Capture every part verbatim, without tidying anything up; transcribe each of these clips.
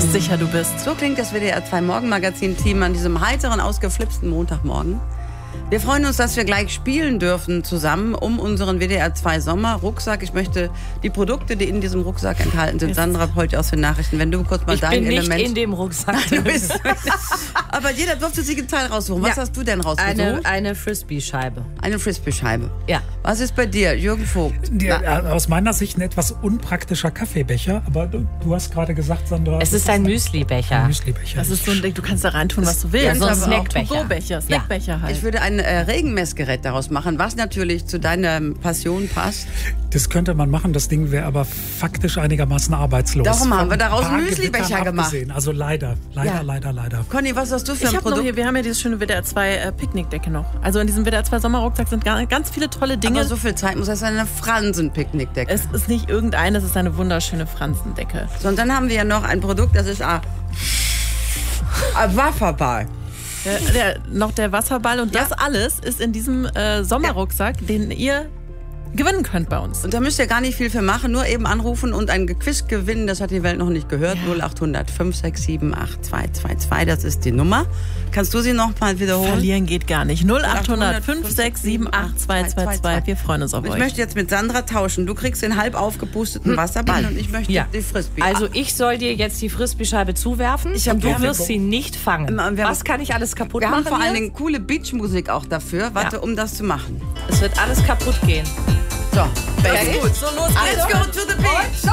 sicher du bist. So klingt das W D R zwei Morgenmagazin-Team an diesem heiteren, ausgeflipsten Montagmorgen. Wir freuen uns, dass wir gleich spielen dürfen zusammen um unseren W D R zwei Sommer-Rucksack. Ich möchte die Produkte, die in diesem Rucksack enthalten sind, Sandra Polt aus den Nachrichten, wenn du kurz mal ich dein bin nicht Element... in dem Rucksack. Du bist aber jeder durfte sich einen Teil raussuchen. Was Ja. hast du denn rausgesucht? Eine, eine Frisbee-Scheibe. Eine Frisbee-Scheibe. Ja. Was ist bei dir, Jürgen Vogt? Die, äh, aus meiner Sicht ein etwas unpraktischer Kaffeebecher, aber du, du hast gerade gesagt, Sandra... Es ist ein Müsli-Becher. Ein Müsli-Becher. Das ist so ein Ding, du kannst da reintun, was du willst. Ja, so ein Aber auch Snackbecher. To-Go-Becher, Snackbecher halt. Ich würde ein äh, Regenmessgerät daraus machen, was natürlich zu deiner Passion passt. Das könnte man machen, das Ding wäre aber faktisch einigermaßen arbeitslos. Darum haben wir Von daraus ein einen paar Müslibecher Gewittern gemacht. abgesehen. Also leider, leider, Ja. leider, leider. Conny, was hast du für Ich ein habe noch Produkt? hier, wir haben ja dieses schöne W D R zwei äh, Picknickdecke noch. Also in diesem W D R zwei Sommerrucksack sind ga- ganz viele tolle Dinge. Aber so viel Zeit muss das eine Fransen-Picknickdecke. Es ist nicht irgendeine, es ist eine wunderschöne Franzendecke. So, und dann haben wir ja noch ein Produkt, das ist ein, ein Wasserball. Der, der, noch der Wasserball und Ja. das alles ist in diesem äh, Sommerrucksack, den ihr gewinnen könnt bei uns. Und da müsst ihr gar nicht viel für machen, nur eben anrufen und ein Quiz gewinnen. Das hat die Welt noch nicht gehört. Ja. null acht hundert fünf sechs sieben acht zwei zwei zwei, das ist die Nummer. Kannst du sie noch mal wiederholen? Verlieren geht gar nicht. null acht hundert fünf sechs sieben acht zwei zwei zwei. Wir freuen uns auf Ich euch. möchte jetzt mit Sandra tauschen. Du kriegst den halb aufgepusteten Wasserball und ich möchte Ja. die Frisbee. Also ich soll dir jetzt die Frisbee-Scheibe zuwerfen Ich hab und du gerne- wirst sie nicht fangen. Wir haben- Was kann ich alles kaputt wir haben machen vor allen hier? Dingen coole Beachmusik auch dafür. Warte, Ja. um das zu machen. Es wird alles kaputt gehen. So, Das Baby. ist gut. So, los Let's go to the beach.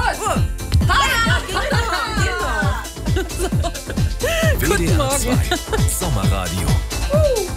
W D R zwei Sommerradio.